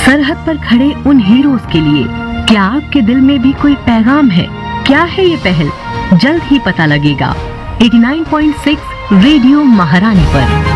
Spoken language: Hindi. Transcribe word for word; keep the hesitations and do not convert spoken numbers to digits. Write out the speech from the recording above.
सरहद पर खड़े उन हीरोज के लिए क्या आपके दिल में भी कोई पैगाम है? क्या है ये पहल? जल्द ही पता लगेगा। Eighty nine point six radio महारानी पर।